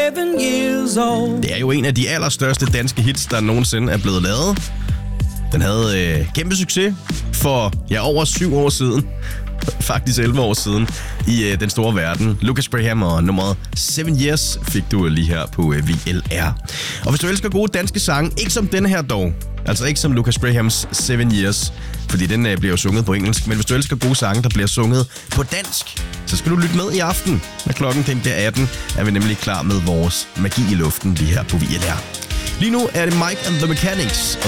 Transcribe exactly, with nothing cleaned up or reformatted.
seven years old. Det er jo en af de allerstørste danske hits, der nogensinde er blevet lavet. Den havde øh, kæmpe succes for ja, over syv år siden. Faktisk elleve år siden i øh, den store verden. Lucas Graham og nummeret Seven Years fik du lige her på øh, V L R. Og hvis du elsker gode danske sange, ikke som denne her dog, altså ikke som Lucas Grahams Seven Years, fordi den øh, bliver jo sunget på engelsk, men hvis du elsker gode sange, der bliver sunget på dansk, så skal du lytte med i aften. Når klokken den bliver atten, er vi nemlig klar med vores magi i luften lige her på V L R. Lige nu er det Mike and the Mechanics